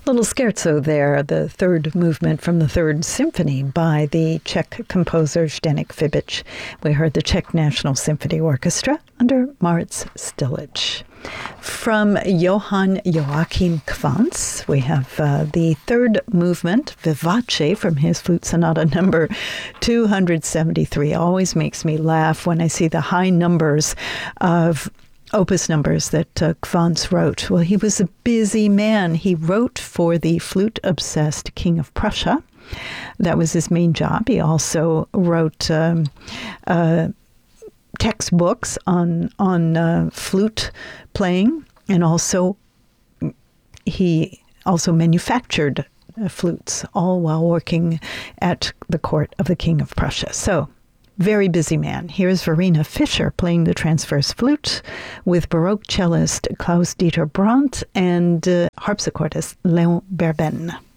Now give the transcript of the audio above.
Little scherzo there, the third movement from the Third Symphony by the Czech composer Zdeněk Fibič. We heard the Czech National Symphony Orchestra under Moritz Stilic. From Johann Joachim Quantz, we have the third movement, Vivace, from his Flute Sonata number 273. Always makes me laugh when I see the high numbers of opus numbers that Quantz wrote. Well, he was a busy man. He wrote for the flute-obsessed King of Prussia. That was his main job. He also wrote textbooks on flute playing, and he also manufactured flutes, all while working at the court of the King of Prussia. So, very busy man. Here's Verena Fischer playing the transverse flute with Baroque cellist Klaus-Dieter Brandt and harpsichordist Léon Berben.